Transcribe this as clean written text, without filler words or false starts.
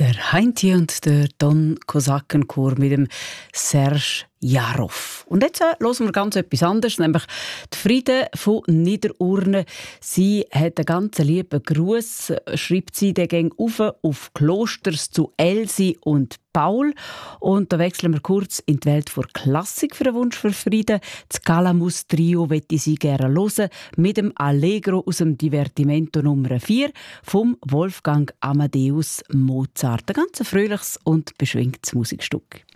Der Heinti und der Don Kosakenchor mit dem Serge Jarov. Und jetzt hören wir ganz etwas anderes, nämlich die Friede von Niederurne. Sie hat einen ganz lieben Gruß, schreibt sie, der ging auf Klosters zu Elsi und Paul. Und da wechseln wir kurz in die Welt vor Klassik für einen Wunsch für Frieden. Das Calamus Trio möchte sie gerne hören mit dem Allegro aus dem Divertimento Nummer 4 vom Wolfgang Amadeus Mozart. Ein ganz fröhliches und beschwingtes Musikstück.